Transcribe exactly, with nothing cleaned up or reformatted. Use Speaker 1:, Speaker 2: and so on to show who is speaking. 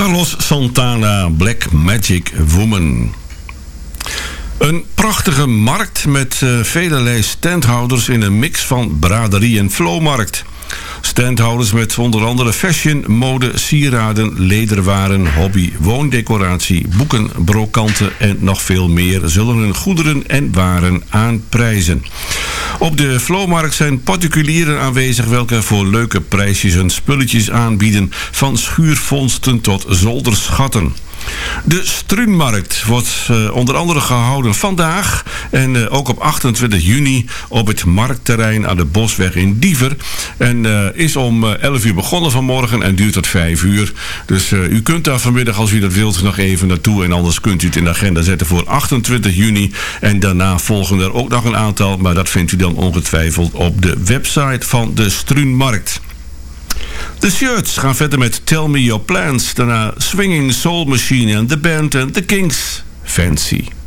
Speaker 1: Carlos Santana, Black Magic Woman. Een prachtige markt met uh, velelei standhouders in een mix van braderie en flowmarkt. Standhouders met onder andere fashion, mode, sieraden, lederwaren, hobby, woondecoratie, boeken, brokanten en nog veel meer zullen hun goederen en waren aanprijzen. Op de flowmarkt zijn particulieren aanwezig welke voor leuke prijsjes hun spulletjes aanbieden, van schuurvondsten tot zolderschatten. De Struunmarkt wordt uh, onder andere gehouden vandaag en uh, ook op achtentwintig juni op het marktterrein aan de Bosweg in Diever. En uh, is om uh, elf uur begonnen vanmorgen en duurt tot vijf uur. Dus uh, u kunt daar vanmiddag, als u dat wilt, nog even naartoe. En anders kunt u het in de agenda zetten voor achtentwintig juni. En daarna volgen er ook nog een aantal, maar dat vindt u dan ongetwijfeld op de website van de Struunmarkt. De Shirts gaan verder met Tell Me Your Plans. Daarna Swinging Soul Machine en The Band en The Kings. Fancy.